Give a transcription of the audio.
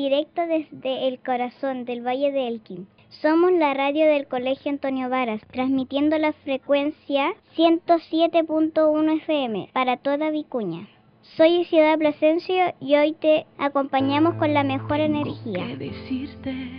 directo desde el corazón del Valle de Elqui. Somos la radio del Colegio Antonio Varas, transmitiendo la frecuencia 107.1 FM para toda Vicuña. Soy Isidora Plasencia y hoy te acompañamos con la mejor energía. Tengo que decirte